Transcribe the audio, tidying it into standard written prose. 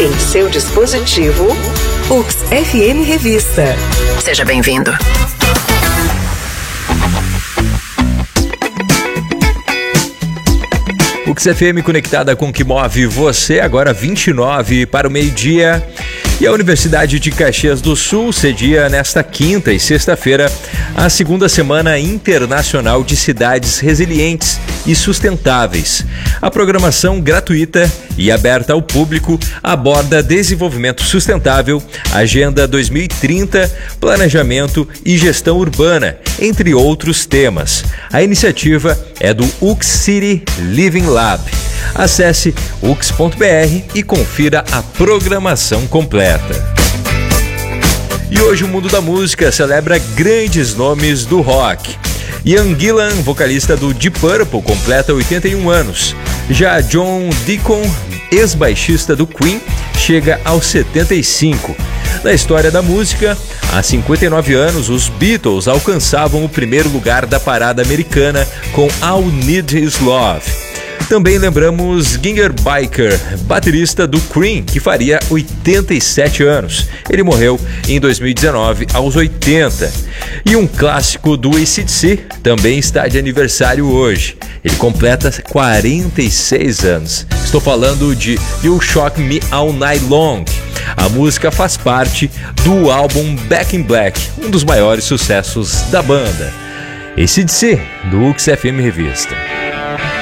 Em seu dispositivo, UX FM Revista. Seja bem-vindo. UX FM conectada com o que move você, agora 29 para o meio-dia. E a Universidade de Caxias do Sul cedia nesta quinta e sexta-feira a segunda Semana Internacional de Cidades Resilientes e Sustentáveis. A programação gratuita e aberta ao público aborda desenvolvimento sustentável, Agenda 2030, planejamento e gestão urbana, entre outros temas. A iniciativa é do UX City Living Lab. Acesse ux.br e confira a programação completa. E hoje o mundo da música celebra grandes nomes do rock. Ian Gillan, vocalista do Deep Purple, completa 81 anos. Já John Deacon, ex-baixista do Queen, chega aos 75. Na história da música, há 59 anos, os Beatles alcançavam o primeiro lugar da parada americana com All Need Is Love. Também lembramos Ginger Baker, baterista do Cream, que faria 87 anos. Ele morreu em 2019, aos 80. E um clássico do AC/DC também está de aniversário hoje. Ele completa 46 anos. Estou falando de You Shock Me All Night Long. A música faz parte do álbum Back in Black, um dos maiores sucessos da banda. AC/DC, do UX FM Revista.